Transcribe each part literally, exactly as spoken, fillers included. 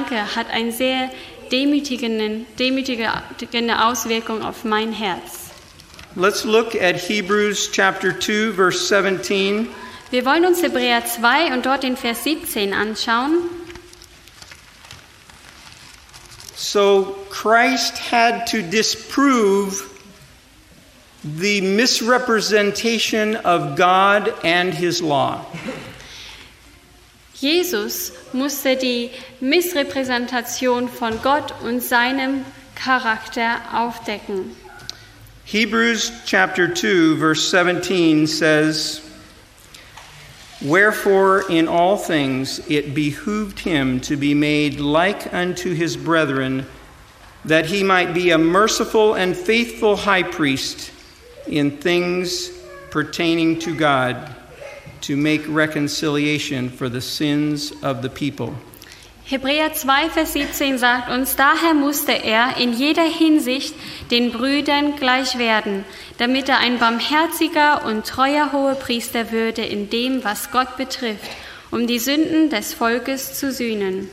Gedanke hat eine sehr demütigende, demütigende Auswirkung auf mein Herz. Let's look at Hebrews chapter two, verse seventeen. Wir wollen uns Hebräer zwei und dort den Vers siebzehn anschauen. So Christ had to disprove the misrepresentation of God and his law. Jesus musste die Missrepräsentation von Gott und seinem Charakter aufdecken. Hebrews chapter two, verse seventeen says, "Wherefore in all things it behooved him to be made like unto his brethren, that he might be a merciful and faithful high priest in things pertaining to God, to make reconciliation for the sins of the people." Hebräer zwei, Vers siebzehn sagt uns, daher musste er in jeder Hinsicht den Brüdern gleich werden, damit er ein barmherziger und treuer Hohepriester würde in dem, was Gott betrifft, um die Sünden des Volkes zu sühnen.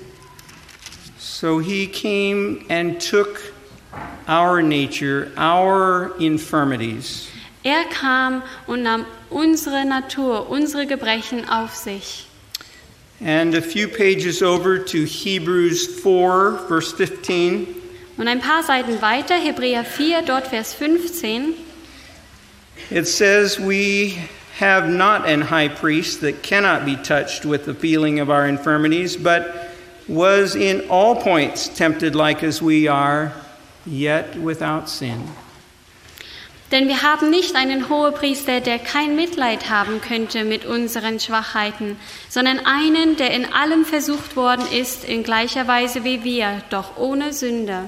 So he came and took our nature, our infirmities. Er kam und nahm unsere Natur, unsere Gebrechen auf sich. And a few pages over to Hebrews four, verse fifteen. Und ein paar Seiten weiter, Hebräer vier, dort Vers fünfzehn. It says, "We have not an high priest that cannot be touched with the feeling of our infirmities, but was in all points tempted like as we are, yet without sin." Denn wir haben nicht einen Hohepriester, der kein Mitleid haben könnte mit unseren Schwachheiten, sondern einen, der in allem versucht worden ist, in gleicher Weise wie wir, doch ohne Sünde.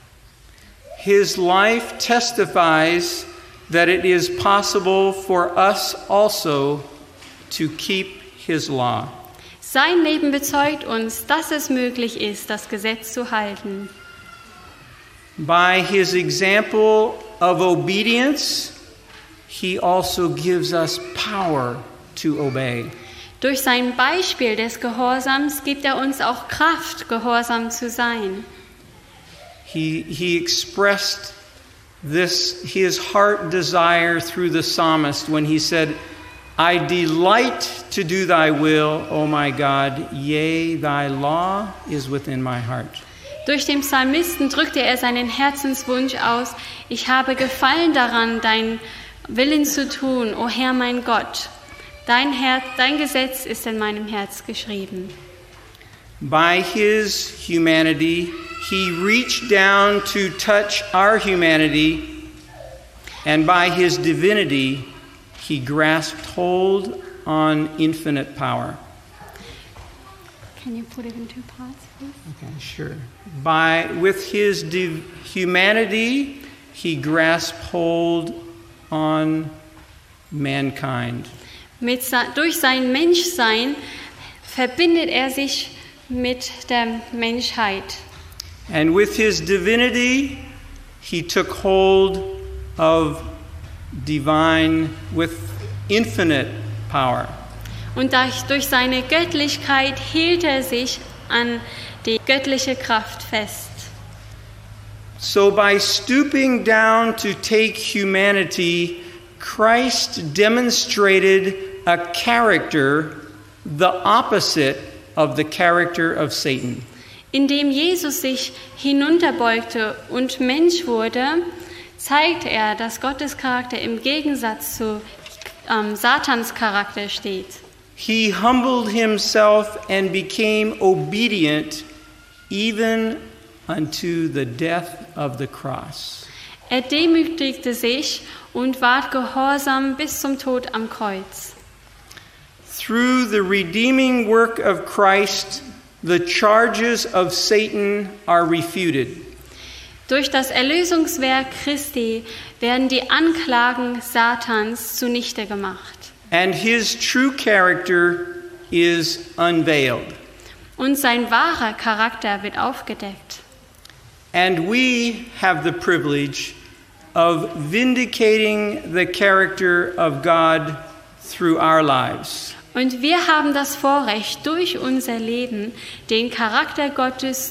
His life testifies that it is possible for us also to keep his law. Sein Leben bezeugt uns, dass es möglich ist, das Gesetz zu halten. By his example of obedience, he also gives us power to obey. Durch sein Beispiel des Gehorsams gibt er uns auch Kraft, gehorsam zu sein. He, he expressed this, his heart desire through the psalmist when he said, "I delight to do thy will, O my God, yea, thy law is within my heart." Durch den Psalmisten drückte er seinen Herzenswunsch aus, ich habe Gefallen daran, deinen Willen zu tun, o Herr mein Gott. Dein, Herz, dein Gesetz ist in meinem Herz geschrieben. By his humanity, he reached down to touch our humanity, and by his divinity, he grasped hold on infinite power. Can you put it in two parts, please? Okay, sure. By with his div- humanity, he grasped hold on mankind. Mit, durch sein Menschsein verbindet er sich mit der Menschheit. And with his divinity, he took hold of divine, with infinite power. Und durch seine Göttlichkeit hielt er sich an die göttliche Kraft fest. So by stooping down to take humanity, Christ demonstrated a character the opposite of the character of Satan. Indem Jesus sich hinunterbeugte und Mensch wurde, zeigt er, dass Gottes Charakter im Gegensatz zu ähm, Satans Charakter steht. He humbled himself and became obedient even unto the death of the cross. Er demütigte sich und ward gehorsam bis zum Tod am Kreuz. Through the redeeming work of Christ, the charges of Satan are refuted. Durch das Erlösungswerk Christi werden die Anklagen Satans zunichte gemacht. And his true character is unveiled. Und sein wahrer Charakter wird aufgedeckt. And we have the privilege of vindicating the character of God through our lives. Und wir haben das Vorrecht, durch unser Leben den Charakter Gottes